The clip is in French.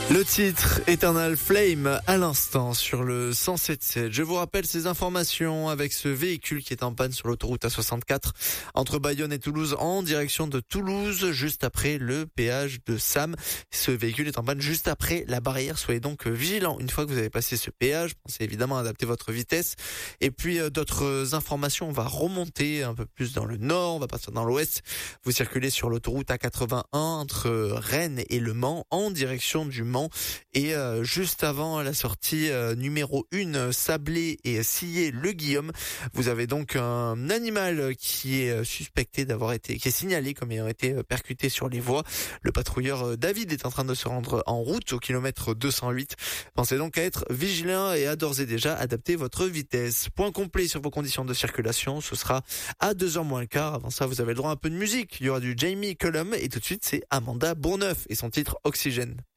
Le titre Eternal Flame à l'instant sur le 107.7. Je vous rappelle ces informations avec ce véhicule qui est en panne sur l'autoroute A64 entre Bayonne et Toulouse en direction de Toulouse juste après le péage de Sam. Ce véhicule est en panne juste après la barrière. Soyez donc vigilants une fois que vous avez passé ce péage. Pensez évidemment à adapter votre vitesse. Et puis d'autres informations, on va remonter un peu plus dans le nord, on va partir dans l'ouest. Vous circulez sur l'autoroute A81 entre Rennes et Le Mans en direction du Mans. Et juste avant la sortie numéro 1, Sablé et Sillé-le-Guillaume, vous avez donc un animal qui est suspecté qui est signalé comme ayant été percuté sur les voies. Le patrouilleur David est en train de se rendre en route au kilomètre 208. Pensez donc à être vigilant et à d'ores et déjà adapter votre vitesse. Point complet sur vos conditions de circulation, ce sera à 2h moins le quart. Avant ça, vous avez le droit à un peu de musique. Il y aura du Jamie Cullum et tout de suite, c'est Amanda Bourneuf et son titre Oxygène.